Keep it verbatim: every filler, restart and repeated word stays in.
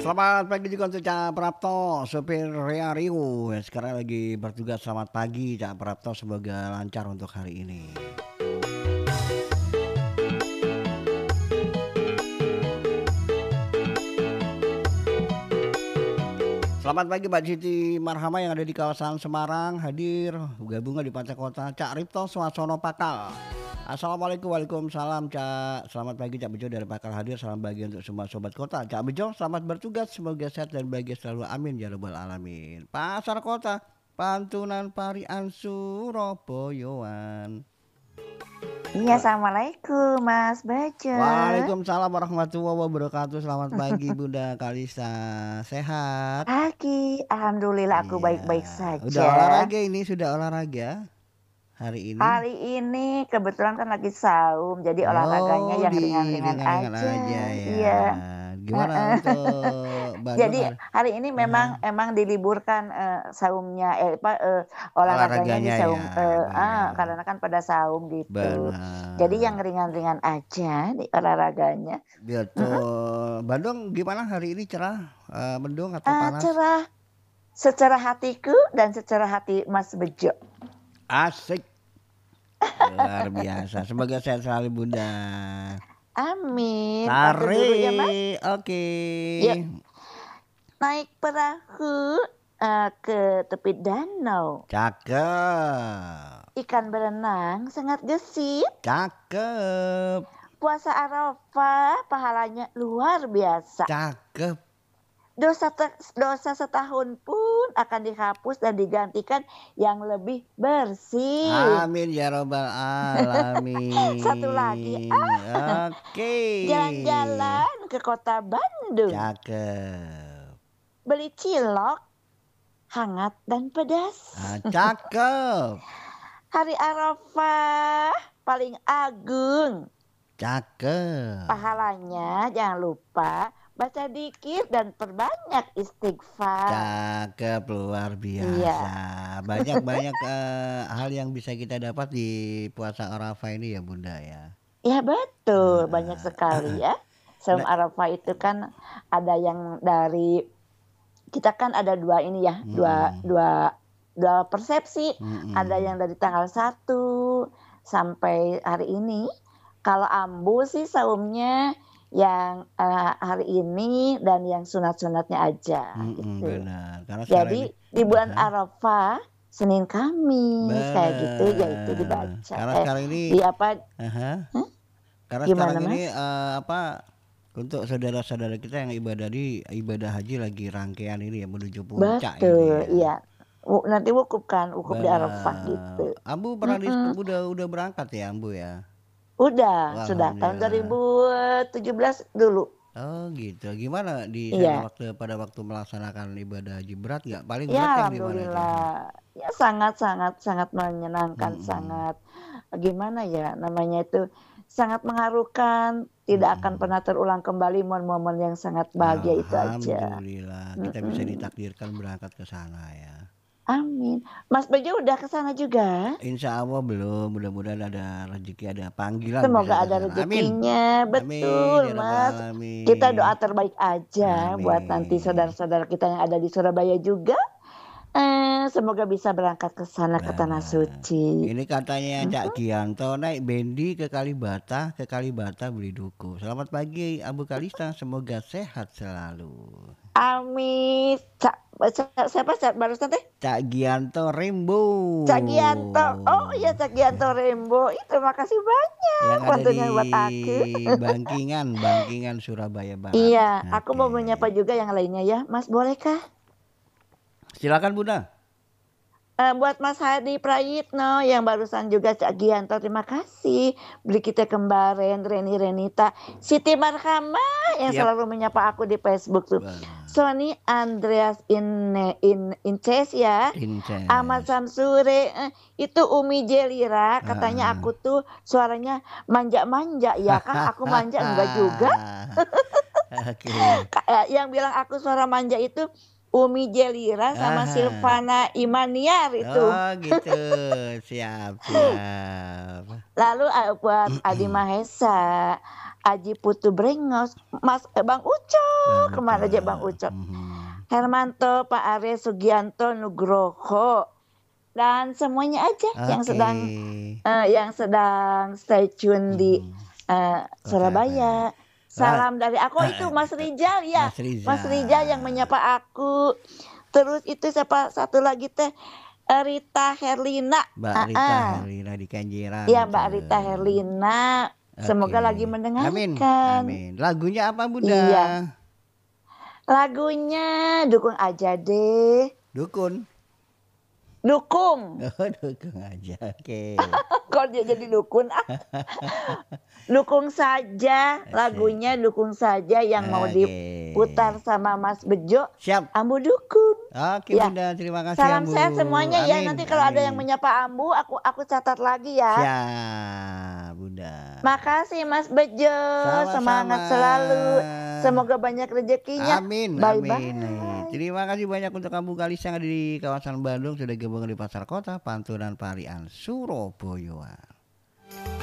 Selamat pagi juga untuk Cak Prapto, supir Ria Rio yang sekarang lagi bertugas. Selamat pagi Cak Prapto, semoga lancar untuk hari ini. Selamat pagi Mbak Siti Marhama yang ada di kawasan Semarang, hadir gabungan di Pantai Kota. Cak Ripto Swasono Pakal. Assalamualaikum, waalaikumsalam Cak. Selamat pagi Cak Bejo dari Pakal hadir. Salam bagi untuk semua sobat kota. Cak Bejo selamat bertugas, semoga sehat dan bahagia selalu, amin ya rabbal alamin. Pasar Kota, Pantunan Parian Surabayaan. Iya, assalamualaikum Mas Bajo. Waalaikumsalam warahmatullahi wabarakatuh. Selamat pagi Bunda Kalista, sehat? Pagi, alhamdulillah aku Iya. baik-baik saja. Udah olahraga ini, sudah olahraga hari ini? Hari ini kebetulan kan lagi saum, jadi olahraganya Oh, yang di ringan-ringan ringan-ringan aja. aja ya. Iya. Gimana Heeh. untuk Bandung Jadi hari? hari ini memang Aha. emang diliburkan eh, saumnya eh apa eh, olahraganya di Olahraganya saum ya, eh, ah benar. karena kan pada saum gitu. Jadi yang Benar. ringan-ringan aja di olahraganya. Mm-mm. Betul. Bandung gimana hari ini, cerah, eh, mendung atau Ah, panas? cerah secara hatiku dan secara hati Mas Bejo. Asik. Luar biasa. Semoga sehat selalu Bunda. Amin. Foto dulu ya Mas. Tarik. Oke. Yuk. Naik perahu eh, ke tepi danau. Cakep. Ikan berenang sangat gesit. Cakep. Puasa Arafah pahalanya luar biasa. Cakep. Dosa te- dosa setahun pun akan dihapus dan digantikan yang lebih bersih. Amin ya robbal alamin. Satu lagi, ah, Oke. jalan-jalan ke kota Bandung. Cakep. Beli cilok hangat dan pedas. Ah, cakep. Hari Arafah paling agung. Cakep. Pahalanya jangan lupa baca dikir dan perbanyak istighfar. Cakep, luar biasa. Iya. Banyak-banyak eh, hal yang bisa kita dapat di puasa Arafah ini ya Bunda ya. Ya betul, Ah, banyak sekali ya. Nah, Saum Arafah itu kan ada yang dari kita kan ada dua ini ya, dua mm-mm, dua dua persepsi. Ada mm-mm. yang dari tanggal satu sampai hari ini. Kalau Ambu sih saumnya yang eh, hari ini dan yang sunat-sunatnya aja Mm-mm, gitu. benar. Karena sekarang Jadi ini, di bulan aha, Arafah Senin Kamis kayak gitu ya itu benar. dibaca. Karena Eh sekarang ini, di apa? aha, Hah? karena Gimana sekarang ini Mas? eh, apa untuk saudara-saudara kita yang ibadah di ibadah haji lagi rangkaian ini ya menuju puncak ini Betul, ya. iya. Wu- Nanti wukuf kan, wukuf di Arafah gitu. Benar. Ambu pernah di, Mm-mm. udah udah berangkat ya Ambu ya. Udah, Wah, sudah tahun dua ribu alhamdulillah. tujuh belas dulu. Oh gitu. Gimana di sana Iya. waktu pada waktu melaksanakan ibadah haji, berat nggak? Paling berat Ya yang di mana itu? alhamdulillah. Ya sangat sangat sangat menyenangkan, Mm-mm, sangat gimana ya namanya itu sangat mengharukan. Tidak akan mm-mm. pernah terulang kembali momen-momen yang sangat bahagia itu aja. Alhamdulillah kita bisa Mm-mm. ditakdirkan berangkat ke sana ya. Amin. Mas Bejo udah ke sana juga? Insya Allah belum. Mudah-mudahan ada rezeki, ada panggilan bisa Semoga ke ada sana. Amin. rezekinya, Amin betul ya rabbal Mas. Kita doa alamin. terbaik aja buat nanti Amin. saudara-saudara kita yang ada di Surabaya juga. Eh, semoga bisa berangkat ke sana ke Tanah Benar. Suci. Ini katanya Cak Mhm. Gianto naik bendi ke Kalibata, ke Kalibata beli duku. Selamat pagi Abu Kalista, semoga sehat selalu. Amin. Cak, Cak- siapa Cak barusan teh? Cak Gianto Rembo Cak Gianto. Oh iya Cak Gianto Rembo. Itu makasih banyak yang ada bantunya di buat aku. Bangkingan, Bangkingan Surabaya Barat. Iya, aku mau Oke. menyapa juga yang lainnya ya. Mas bolehkah? Silakan Bunda. Eh, buat Mas Hadi Prayitno yang barusan juga Cak Gianto, terima kasih. Beli kita kembaren, Reni Renita, Siti Marhamah yang Yap. selalu menyapa aku di Facebook tuh. Benar. Sony Andreas in in Inces ya. Ahmad Inces. Samsure, eh, itu Umi Jelira, katanya Ah. aku tuh suaranya manja-manja ya kah? Aku manja enggak juga. Oke. Ka- eh, Yang bilang aku suara manja itu Umi Jelira sama Aha. Silvana Imaniar itu. Oh gitu. Siap, siap. Lalu eh, buat Adi Mahesa, Aji Putu Brengos, Mas eh, Bang Ucok, kemana aja Bang Ucok, Mhm. Hermanto, Pak Arya Sugianto Nugroho, dan semuanya aja yang Oke. sedang eh, yang sedang stay tune di Mhm. eh, Kota F M. Surabaya. Wah, Salam dari aku itu heeh, Mas e Rijal ya, Mas Mas Rijal yang Rizal. menyapa aku. Terus itu siapa satu lagi teh, eh, Rita Herlina, Mbak Rita heeh. Herlina di Kenjeran Iya Mbak Rita tuh. Herlina, semoga lagi Oke, amin mendengarkan. amin. Lagunya apa Bunda? Iya. Lagunya Dukung Aja Deh. Dukun? Dukung. Oh dukung aja, oke. Kok dia jadi dukun ah. Dukung saja, Asik. lagunya Dukung Saja yang mau diputar Oke. sama Mas Bejo, Siap. Ambu dukung. Oke Ya, Bunda, terima kasih salam Ambu. sehat semuanya ya. Nanti Amin kalau ada yang amin. menyapa Ambu, aku aku catat lagi ya. Siap Bunda. Makasih Mas Bejo, Sama-sama. semangat selalu. Semoga banyak rezekinya. Amin amin nih. Bye-bye. Terima kasih banyak untuk Ambu Kalista yang ada di kawasan Bandung sudah gabung di Pasar Kota Panturan Parian Surabaya.